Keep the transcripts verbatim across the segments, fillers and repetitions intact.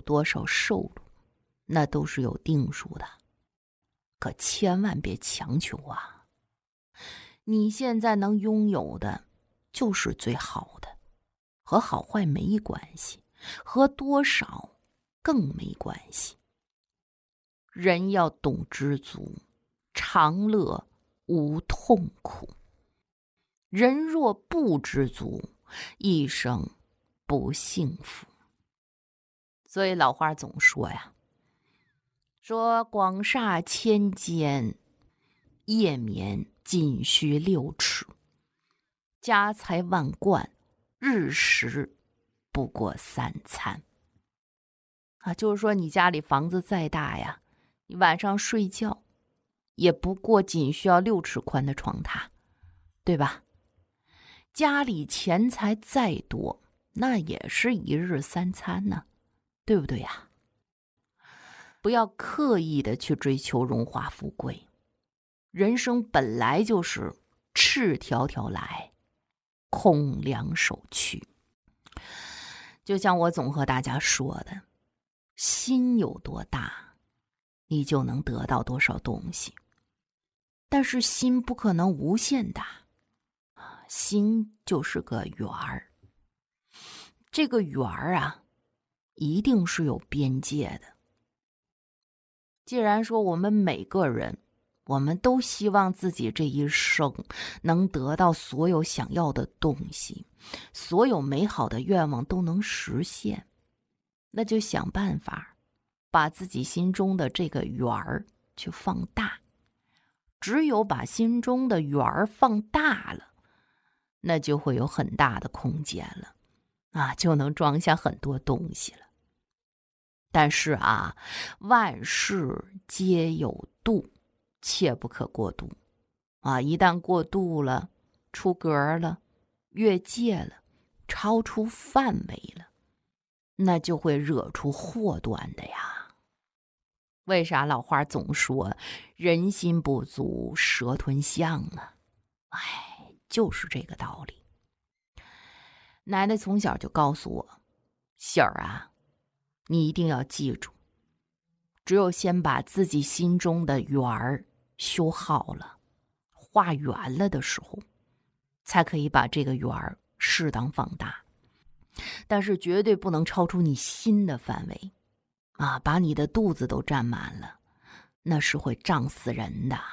多少收入，那都是有定数的，可千万别强求啊。你现在能拥有的就是最好的，和好坏没关系，和多少更没关系。人要懂知足，长乐无痛苦。人若不知足，一生不幸福。所以老话总说呀，说广厦千间，夜眠仅需六尺，家财万贯，日食不过三餐。啊，就是说你家里房子再大呀，你晚上睡觉也不过仅需要六尺宽的床榻，对吧？家里钱财再多，那也是一日三餐呢，对不对呀？不要刻意的去追求荣华富贵，人生本来就是赤条条来，空两手去。就像我总和大家说的，心有多大，你就能得到多少东西。但是心不可能无限大，心就是个圆儿。这个圆儿啊，一定是有边界的。既然说我们每个人，我们都希望自己这一生能得到所有想要的东西，所有美好的愿望都能实现，那就想办法把自己心中的这个圆儿去放大。只有把心中的圆儿放大了，那就会有很大的空间了啊，就能装下很多东西了。但是啊，万事皆有度，切不可过度啊！一旦过度了，出格了，越界了，超出范围了，那就会惹出祸端的呀。为啥老话总说人心不足蛇吞象啊？哎，就是这个道理。奶奶从小就告诉我，喜儿啊，你一定要记住，只有先把自己心中的圆儿修好了，画圆了的时候，才可以把这个圆儿适当放大。但是绝对不能超出你心的范围啊，把你的肚子都占满了，那是会胀死人的。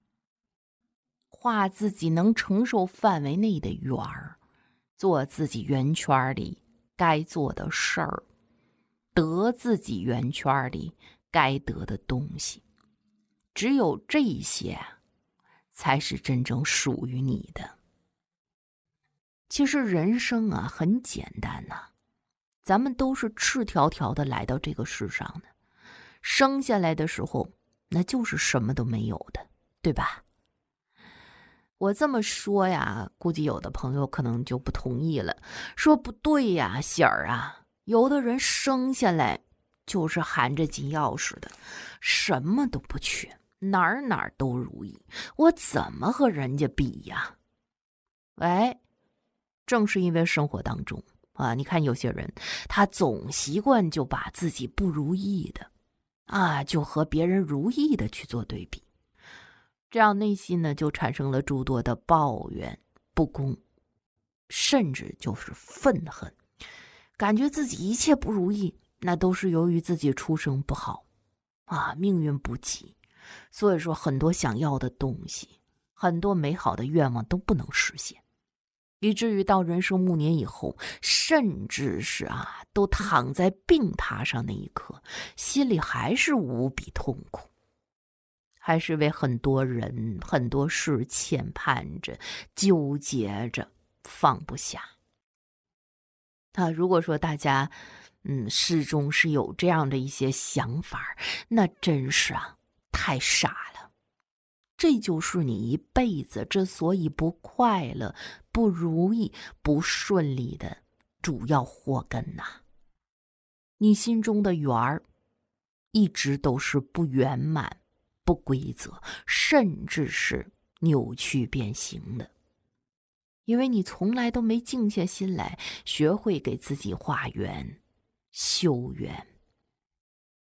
画自己能承受范围内的圆儿，做自己圆圈里该做的事儿，得自己圆圈里该得的东西。只有这些才是真正属于你的。其实人生啊很简单呐、啊，咱们都是赤条条的来到这个世上的，生下来的时候那就是什么都没有的，对吧？我这么说呀，估计有的朋友可能就不同意了，说不对呀，喜儿啊，有的人生下来就是含着金钥匙的，什么都不缺，哪儿哪儿都如意，我怎么和人家比呀？哎，正是因为生活当中啊，你看有些人他总习惯就把自己不如意的啊，就和别人如意的去做对比，这样内心呢就产生了诸多的抱怨、不公，甚至就是愤恨，感觉自己一切不如意，那都是由于自己出生不好啊，命运不济，所以说很多想要的东西，很多美好的愿望都不能实现，以至于到人生暮年以后，甚至是啊，都躺在病榻上那一刻，心里还是无比痛苦，还是为很多人很多事牵绊着，纠结着，放不下。啊，如果说大家嗯始终是有这样的一些想法，那真是啊太傻了。这就是你一辈子之所以不快乐、不如意、不顺利的主要祸根呐、啊。你心中的圆儿一直都是不圆满、不规则，甚至是扭曲变形的。因为你从来都没静下心来学会给自己画圆、修圆，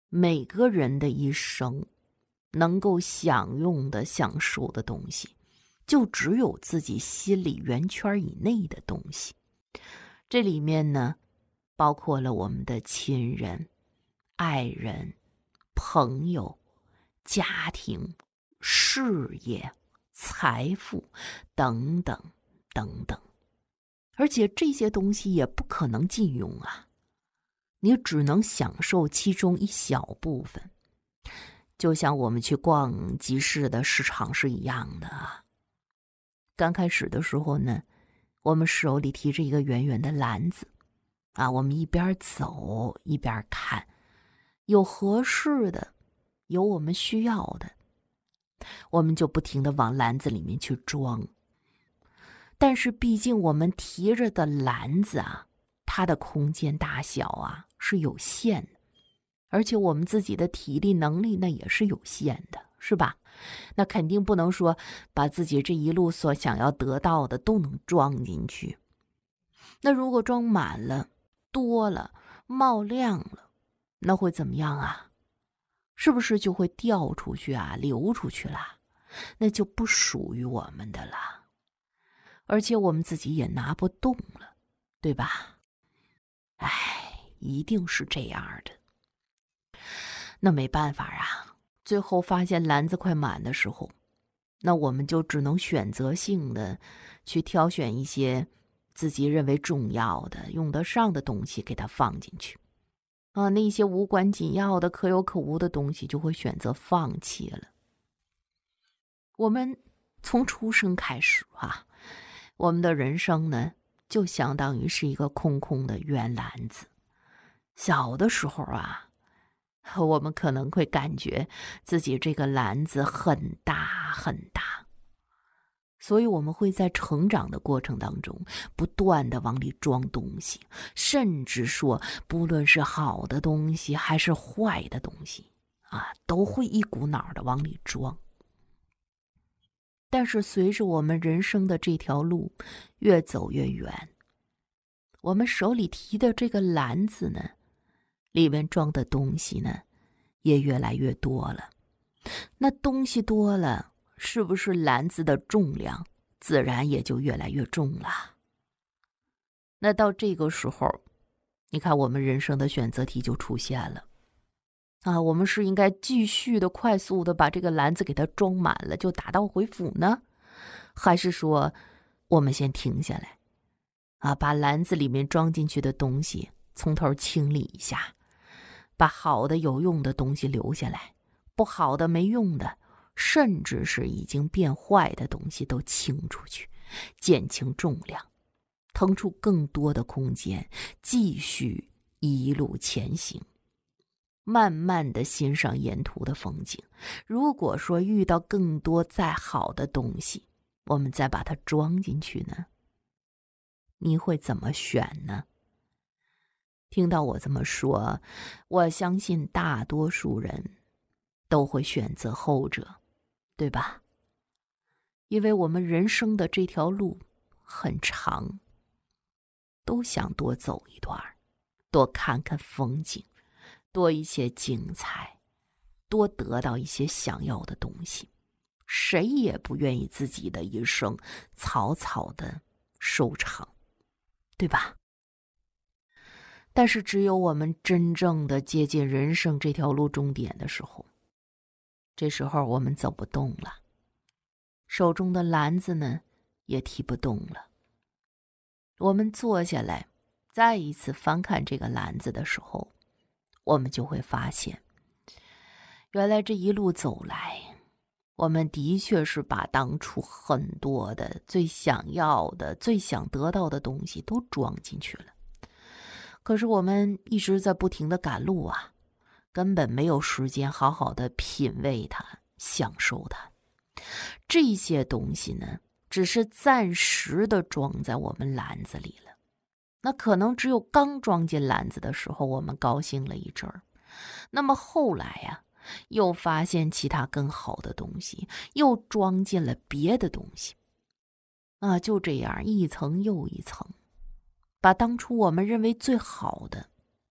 每个人的一生能够享用的、享受的东西，就只有自己心理圆圈以内的东西。这里面呢，包括了我们的亲人、爱人、朋友、家庭、事业、财富等等等等。而且这些东西也不可能尽用啊，你只能享受其中一小部分。就像我们去逛集市的市场是一样的啊。刚开始的时候呢，我们手里提着一个圆圆的篮子啊，我们一边走一边看，有合适的，有我们需要的，我们就不停地往篮子里面去装。但是毕竟我们提着的篮子啊，它的空间大小啊是有限的，而且我们自己的体力能力那也是有限的，是吧？那肯定不能说把自己这一路所想要得到的都能装进去。那如果装满了、多了、冒量了，那会怎么样啊？是不是就会掉出去啊，流出去了？那就不属于我们的了，而且我们自己也拿不动了，对吧？哎，一定是这样的。那没办法啊，最后发现篮子快满的时候，那我们就只能选择性的去挑选一些自己认为重要的、用得上的东西给它放进去啊，那些无关紧要的、可有可无的东西就会选择放弃了。我们从出生开始啊，我们的人生呢，就相当于是一个空空的圆篮子。小的时候啊，我们可能会感觉自己这个篮子很大很大，所以我们会在成长的过程当中不断的往里装东西，甚至说不论是好的东西还是坏的东西啊，都会一股脑的往里装。但是随着我们人生的这条路越走越远，我们手里提的这个篮子呢，里面装的东西呢也越来越多了。那东西多了，是不是篮子的重量自然也就越来越重了？那到这个时候，你看我们人生的选择题就出现了啊，我们是应该继续的快速的把这个篮子给它装满了就打道回府呢，还是说我们先停下来啊，把篮子里面装进去的东西从头清理一下，把好的有用的东西留下来，不好的没用的，甚至是已经变坏的东西都清出去，减轻重量，腾出更多的空间，继续一路前行，慢慢的欣赏沿途的风景。如果说遇到更多再好的东西，我们再把它装进去呢，你会怎么选呢？听到我这么说，我相信大多数人都会选择后者，对吧？因为我们人生的这条路很长，都想多走一段，多看看风景，多一些精彩，多得到一些想要的东西。谁也不愿意自己的一生草草的收场，对吧？但是只有我们真正的接近人生这条路终点的时候，这时候我们走不动了，手中的篮子呢也提不动了。我们坐下来再一次翻看这个篮子的时候，我们就会发现，原来这一路走来，我们的确是把当初很多的最想要的、最想得到的东西都装进去了。可是我们一直在不停的赶路啊，根本没有时间好好的品味它、享受它。这些东西呢，只是暂时的装在我们篮子里了。那可能只有刚装进篮子的时候，我们高兴了一阵儿，那么后来呀、啊，又发现其他更好的东西，又装进了别的东西啊，就这样一层又一层，把当初我们认为最好的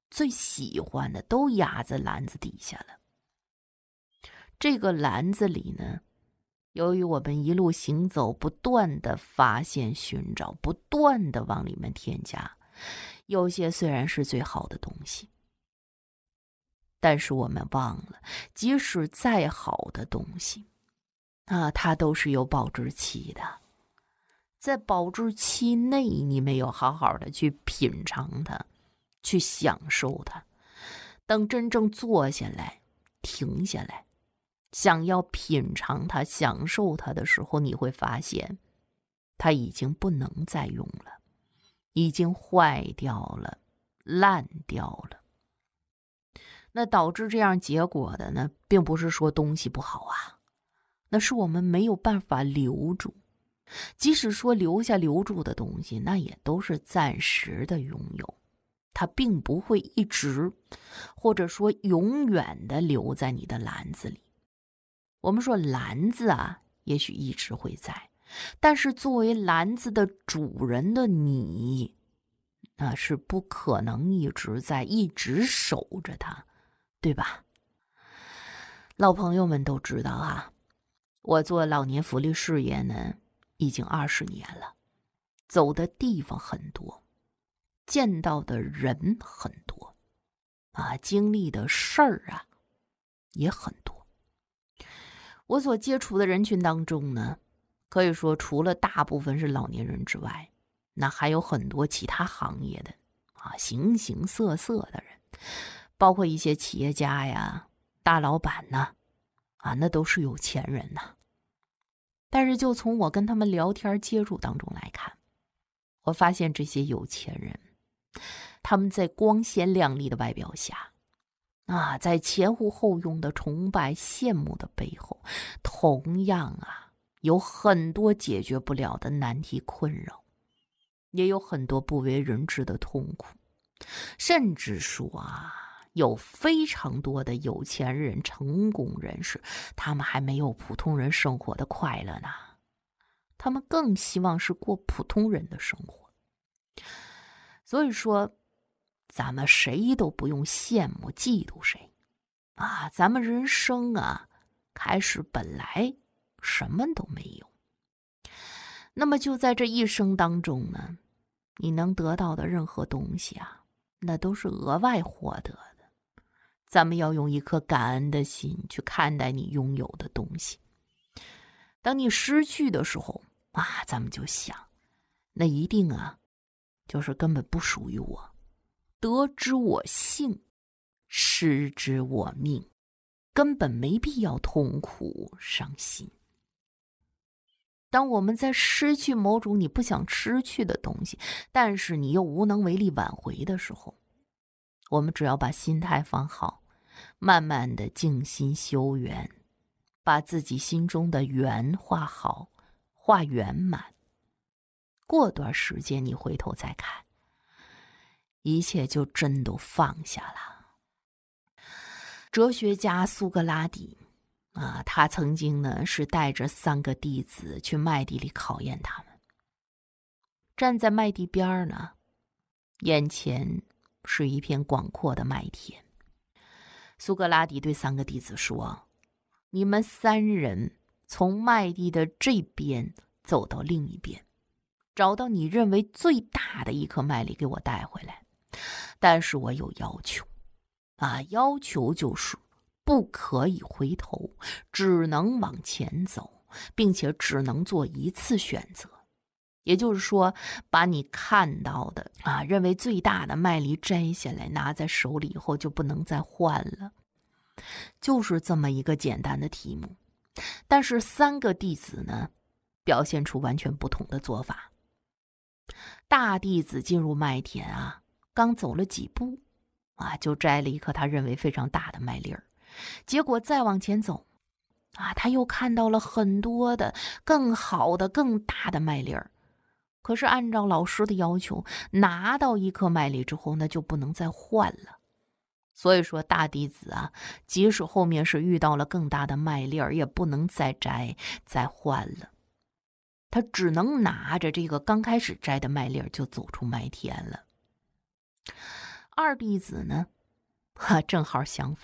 最喜欢的都压在篮子底下了。这个篮子里呢，由于我们一路行走，不断的发现寻找，不断的往里面添加，有些虽然是最好的东西，但是我们忘了，即使再好的东西啊，它都是有保质期的。在保质期内，你没有好好的去品尝它，去享受它，等真正坐下来，停下来，想要品尝它、享受它的时候，你会发现它已经不能再用了，已经坏掉了，烂掉了。那导致这样结果的呢，并不是说东西不好啊，那是我们没有办法留住。即使说留下留住的东西，那也都是暂时的拥有，它并不会一直，或者说永远的留在你的篮子里。我们说篮子啊，也许一直会在，但是作为篮子的主人的你，那是不可能一直在，一直守着它，对吧？老朋友们都知道啊，我做老年福利事业呢，已经二十年了，走的地方很多，见到的人很多，啊，经历的事儿啊也很多。我所接触的人群当中呢，可以说除了大部分是老年人之外，那还有很多其他行业的啊，形形色色的人，包括一些企业家呀、大老板呐，啊，那都是有钱人呐。但是就从我跟他们聊天接触当中来看，我发现这些有钱人，他们在光鲜亮丽的外表下啊，在前呼后拥的崇拜羡慕的背后，同样啊，有很多解决不了的难题困扰，也有很多不为人知的痛苦，甚至说啊，有非常多的有钱人、成功人士，他们还没有普通人生活的快乐呢，他们更希望是过普通人的生活。所以说，咱们谁都不用羡慕嫉妒谁啊，咱们人生啊，开始本来什么都没有。那么就在这一生当中呢，你能得到的任何东西啊，那都是额外获得的。咱们要用一颗感恩的心去看待你拥有的东西。当你失去的时候啊，咱们就想，那一定啊，就是根本不属于我。得之我幸，失之我命，根本没必要痛苦伤心。当我们在失去某种你不想失去的东西，但是你又无能为力挽回的时候，我们只要把心态放好，慢慢的静心修缘，把自己心中的缘画好，画圆满。过段时间你回头再看，一切就真都放下了。哲学家苏格拉底啊，他曾经呢是带着三个弟子去麦地里考验他们。站在麦地边呢，眼前是一片广阔的麦田。苏格拉底对三个弟子说：“你们三人从麦地的这边走到另一边，找到你认为最大的一颗麦粒给我带回来。但是我有要求啊，要求就是不可以回头，只能往前走，并且只能做一次选择。也就是说，把你看到的啊，认为最大的麦粒摘下来拿在手里以后就不能再换了。就是这么一个简单的题目。但是三个弟子呢，表现出完全不同的做法。大弟子进入麦田啊，刚走了几步啊，就摘了一颗他认为非常大的麦粒儿。结果再往前走啊，他又看到了很多的更好的更大的麦粒儿。可是按照老师的要求，拿到一颗麦粒之后，那就不能再换了。所以说大弟子啊，即使后面是遇到了更大的麦粒儿，也不能再摘再换了。他只能拿着这个刚开始摘的麦粒儿就走出麦田了。 二弟子呢，哈，正好相反。